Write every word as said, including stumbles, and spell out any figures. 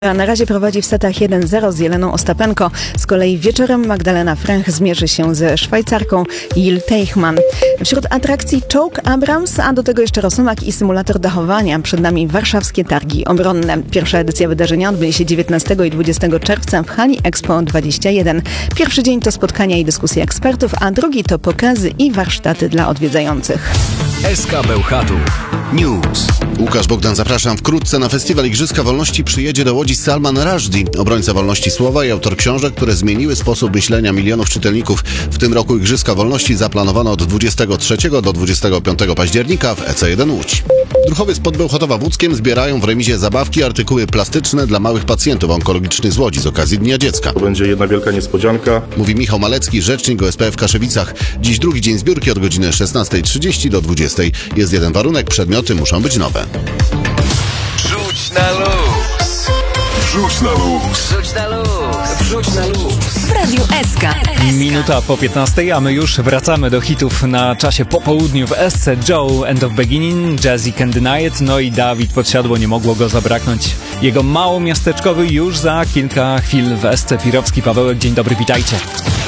A na razie prowadzi w setach jeden zero z Jeleną Ostapenko. Z kolei wieczorem Magdalena Fręch zmierzy się ze Szwajcarką Jil Teichmann. Wśród atrakcji czołg Abrams, a do tego jeszcze Rosomak i symulator dachowania. Przed nami warszawskie targi obronne. Pierwsza edycja wydarzenia odbędzie się dziewiętnastego i dwudziestego czerwca w hali Expo dwadzieścia jeden. Pierwszy dzień to spotkania i dyskusje ekspertów, a drugi to pokazy i warsztaty dla odwiedzających. S K Bełchatów News. Łukasz Bogdan, zapraszam. Wkrótce na festiwal Igrzyska Wolności przyjedzie do Łodzi Salman Rushdie, obrońca wolności słowa i autor książek, które zmieniły sposób myślenia milionów czytelników. W tym roku Igrzyska Wolności zaplanowano od dwudziestego trzeciego do dwudziestego piątego października w E C jeden Łódź. Druhowie spod Bełchatowa Wódzkiem zbierają w remizie zabawki, artykuły plastyczne dla małych pacjentów onkologicznych z Łodzi z okazji Dnia Dziecka. To będzie jedna wielka niespodzianka. Mówi Michał Malecki, rzecznik O S P w Kaszewicach. Dziś drugi dzień zbiórki od godziny szesnastej trzydzieści do dwudziestej. Jest jeden warunek, przedmioty muszą być nowe. Rzuć na luz. Rzuć na luz. Rzuć na luz. Rzuć na luz. W Radiu S K. Minuta po piętnastej, a my już wracamy do hitów na czasie popołudniu w S C. Joe, End of Beginning, Jazzy Can't Deny It, no i Dawid Podsiadło, nie mogło go zabraknąć. Jego małomiasteczkowy już za kilka chwil w S C. Pirowski, Pawełek, dzień dobry, witajcie.